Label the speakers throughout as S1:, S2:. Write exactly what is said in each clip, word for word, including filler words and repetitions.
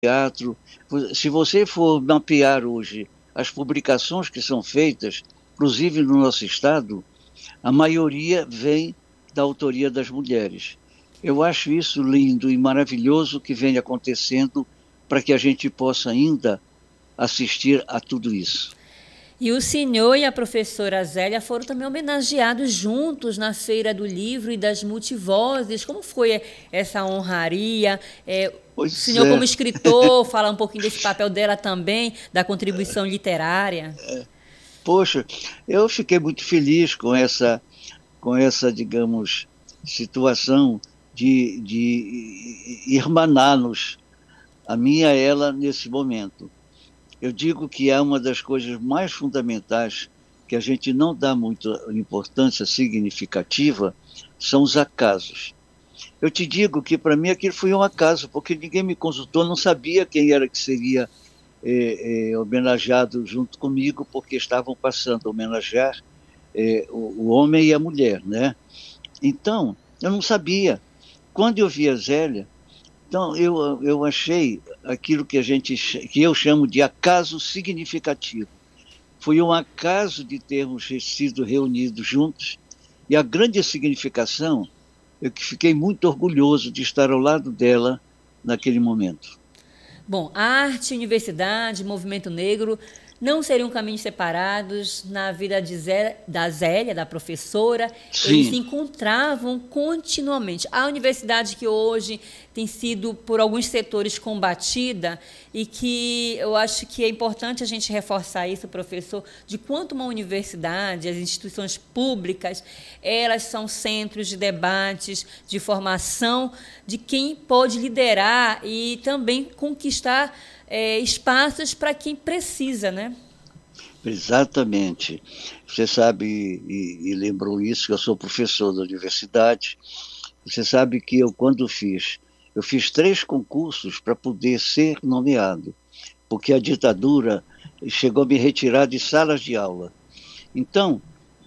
S1: teatro. Se você for mapear hoje as publicações que são feitas, inclusive no nosso estado, a maioria vem da autoria das mulheres. Eu acho isso lindo e maravilhoso que vem acontecendo para que a gente possa ainda assistir a tudo isso.
S2: E o senhor e a professora Zélia foram também homenageados juntos na Feira do Livro e das Multivozes. Como foi essa honraria? É, o senhor, é. como escritor, falar um pouquinho desse papel dela também, da contribuição literária.
S1: É. Poxa, eu fiquei muito feliz com essa, com essa, digamos, situação de, de irmanar-nos, a minha e ela, nesse momento. Eu digo que é uma das coisas mais fundamentais que a gente não dá muita importância significativa, são os acasos. Eu te digo que para mim aquilo foi um acaso, porque ninguém me consultou, não sabia quem era que seria é, é, homenageado junto comigo, porque estavam passando a homenagear é, o, o homem e a mulher, né? Então, eu não sabia. Quando eu vi a Zélia, então eu, eu achei aquilo que, a gente, que eu chamo de acaso significativo. Foi um acaso de termos sido reunidos juntos, e a grande significação é que fiquei muito orgulhoso de estar ao lado dela naquele momento.
S2: Bom, arte, universidade, movimento negro não seriam caminhos separados na vida de Zé, da Zélia, da professora. Sim. Eles se encontravam continuamente. A universidade que hoje tem sido, por alguns setores, combatida, e que eu acho que é importante a gente reforçar isso, professor, de quanto uma universidade, as instituições públicas, elas são centros de debates, de formação, de quem pode liderar e também conquistar É, espaços para quem precisa, né?
S1: Exatamente. Você sabe, e, e lembrou isso, que eu sou professor da universidade. Você sabe que eu, quando fiz, eu fiz três concursos para poder ser nomeado, porque a ditadura chegou a me retirar de salas de aula. Então,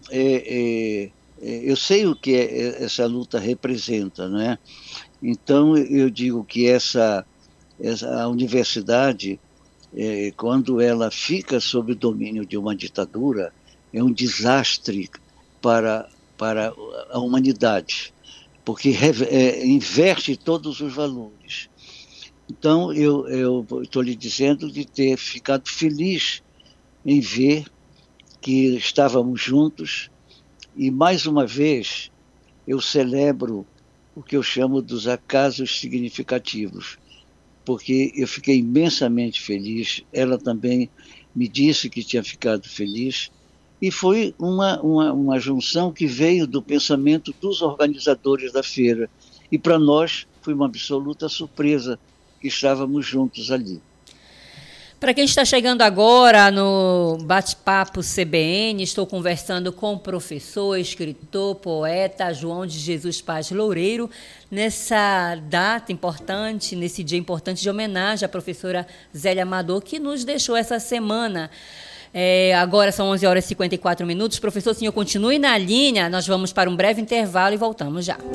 S1: é, é, eu sei o que é, essa luta representa, né? Então, eu digo que essa... a universidade, eh, quando ela fica sob o domínio de uma ditadura, é um desastre para, para a humanidade, porque é, inverte todos os valores. Então, eu estou lhe dizendo de ter ficado feliz em ver que estávamos juntos, e, mais uma vez, eu celebro o que eu chamo dos acasos significativos, porque eu fiquei imensamente feliz, ela também me disse que tinha ficado feliz, e foi uma, uma, uma junção que veio do pensamento dos organizadores da feira, e para nós foi uma absoluta surpresa que estávamos juntos ali.
S2: Para quem está chegando agora no Bate-Papo C B N, estou conversando com o professor, escritor, poeta João de Jesus Paz Loureiro, nessa data importante, nesse dia importante de homenagem à professora Zélia Amador, que nos deixou essa semana. É, agora são onze horas e cinquenta e quatro minutos. Professor, senhor, continue na linha, nós vamos para um breve intervalo e voltamos já.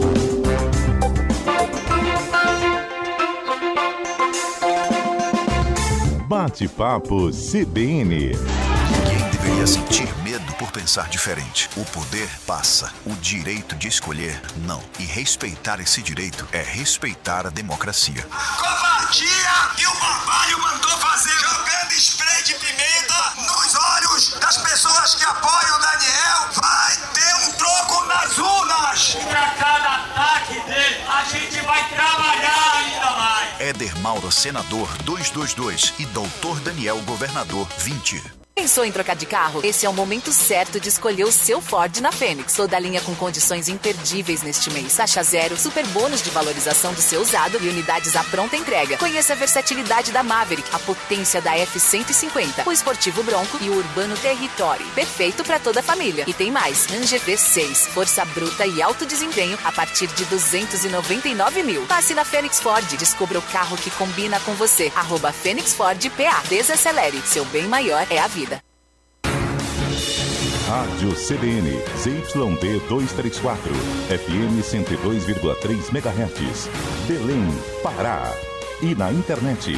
S3: Bate-Papo C B N.
S4: Ninguém deveria sentir medo por pensar diferente. O poder passa, o direito de escolher não. E respeitar esse direito é respeitar a democracia.
S5: Covardia que o Barbalho mandou fazer, jogando spray de pimenta nos olhos das pessoas que apoiam o Daniel. Vai ter um troco nas urnas.
S6: Pra cada ataque dele, a gente vai trabalhar ainda mais.
S4: Éder Mauro, senador, duzentos e vinte e dois, e doutor Daniel, governador, vinte.
S7: Pensou em trocar de carro? Esse é o momento certo de escolher o seu Ford na Fênix. Toda a linha com condições imperdíveis neste mês. Taxa zero, super bônus de valorização do seu usado e unidades à pronta entrega. Conheça a versatilidade da Maverick, a potência da F cento e cinquenta, o esportivo Bronco e o urbano Territory. Perfeito para toda a família. E tem mais. Ranger V seis, força bruta e alto desempenho a partir de duzentos e noventa e nove mil. Passe na Fênix Ford. Descubra o carro que combina com você. Arroba Fênix Ford P A. Desacelere. Seu bem maior é a vida.
S3: Rádio C B N, Z Y D duzentos e trinta e quatro, F M cento e dois vírgula três megahertz, Belém, Pará. e na internet.